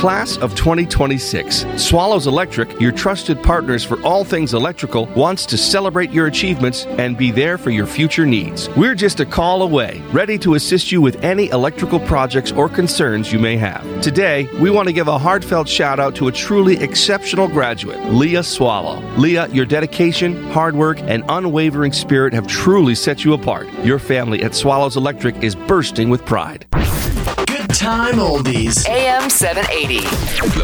Class of 2026. Swallows Electric, your trusted partners for all things electrical, wants to celebrate your achievements and be there for your future needs. We're just a call away, ready to assist you with any electrical projects or concerns you may have. Today, we want to give a heartfelt shout out to a truly exceptional graduate, Leah Swallow. Leah, your dedication, hard work, and unwavering spirit have truly set you apart. Your family at Swallows Electric is bursting with pride. Good time oldies. AM 780.